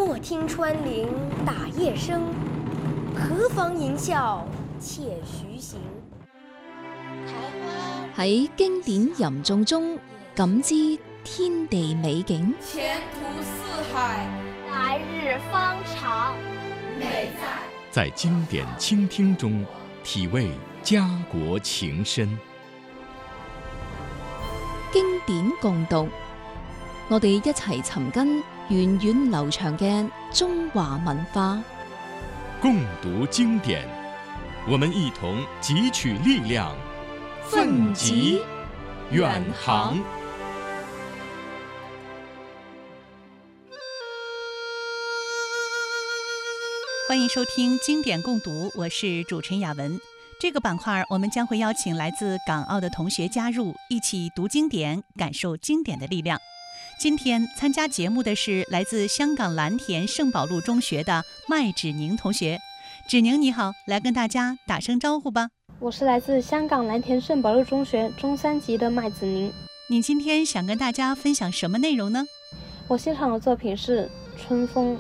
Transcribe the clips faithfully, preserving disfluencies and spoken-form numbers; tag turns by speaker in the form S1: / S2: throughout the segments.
S1: 莫听穿林打叶声，何妨吟啸且徐行。
S2: 喺經典吟誦中感知天地美景，
S3: 前途似海，
S4: 來日方長。
S3: 美在
S5: 在經典傾聽中體味家國情深。
S2: 經典共讀，我哋一齊尋根源遠流長嘅中華文化。
S5: 共讀經典，我們一同汲取力量，奮楫遠航。
S6: 歡迎收聽經典共讀，我是主持人雅文。這個板塊我們將會邀請來自港澳的同學加入，一起讀經典，感受經典的力量。今天參加節目的是來自香港藍田聖保祿中學的麥芷寧同學。芷寧你好，來跟大家打聲招呼吧。
S7: 我是來自香港藍田聖保祿中學中三級的麥芷寧。
S6: 你今天想跟大家分享什麼內容呢？
S7: 我欣賞的作品是《春風》。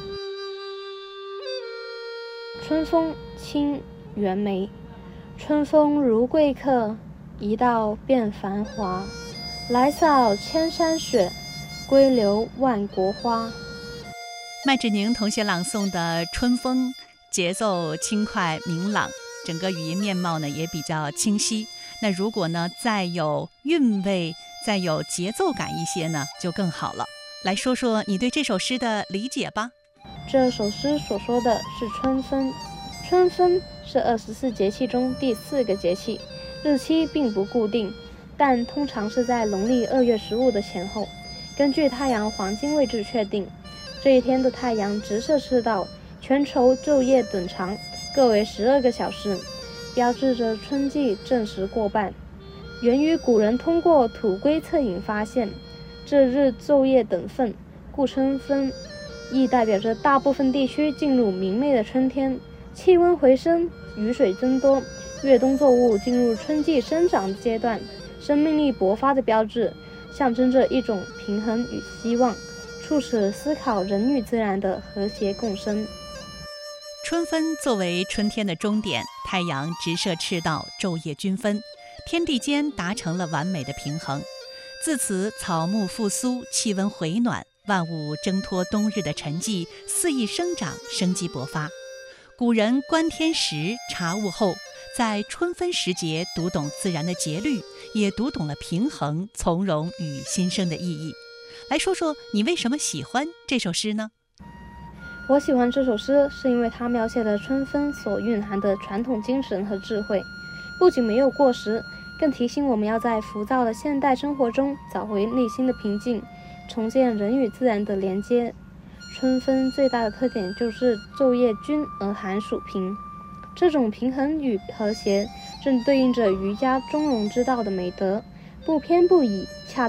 S7: 春風，清，袁枚。春風如貴客，一到變繁華。來掃千山雪，歸留萬國花。
S6: 麥芷寧同學朗誦的《春風》，節奏輕快明朗，整個語音面貌呢也比較清晰。那如果呢再有韻味，再有節奏感一些呢，就更好了。來說說你對這首詩的理解吧。
S7: 這首詩所說的是春分，春分是二十四節氣中第四個節氣，日期並不固定，但通常是在農曆二月十五的前後，根據太陽黃金位置確定。這一天的太陽直射赤道，全球晝夜等長，各為十二個小時，標誌着春季正式過半。源於古人通過土龜測影發現，這日晝夜等分，故稱分，亦代表着大部分地區進入明媚的春天，氣溫回升，雨水增多，越冬作物進入春季生長的階段，生命力勃發的標誌，象徵着一種平衡與希望，促使思考人與自然的和諧共生。
S6: 春分作為春天的終點，太陽直射赤道，晝夜均分，天地間達成了完美的平衡。自此草木復甦，氣溫回暖，萬物掙脫冬日的沉寂，肆意生長，生機勃發。古人觀天時，察物候，在春分時節讀懂自然的節律，也讀懂了平衡、從容與新生的意義。來說說你為什麼喜歡這首詩呢？
S7: 我喜歡這首詩是因為它描寫了春分所蘊含的傳統精神和智慧，不僅沒有過時，更提醒我們要在浮躁的現代生活中找回內心的平靜，重建人與自然的連接。春分最大的特點就是晝夜均而寒暑平，這種平衡與和諧正對應着儒家中庸之道的美德，不偏不倚，恰